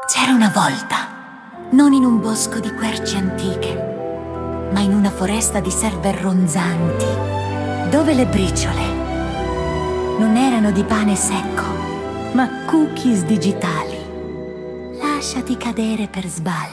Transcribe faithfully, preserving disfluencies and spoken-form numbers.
C'era una volta, non in un bosco di querce antiche, ma in una foresta di serve ronzanti, dove le briciole non erano di pane secco, ma cookies digitali. Lasciati cadere per sbaglio